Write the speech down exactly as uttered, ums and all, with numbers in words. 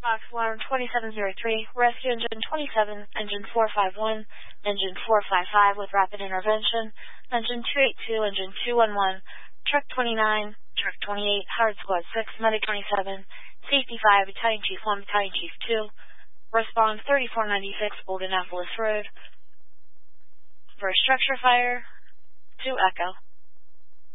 Box alarm twenty-seven zero three, rescue engine twenty-seven, engine four five one, engine four five five with rapid intervention, engine two eight two, engine two one one, truck twenty-nine, truck twenty-eight, Howard Squad six, medic twenty-seven, safety five, battalion chief one, battalion chief two, respond thirty-four ninety-six, Old Annapolis Road. For a structure fire, to Echo.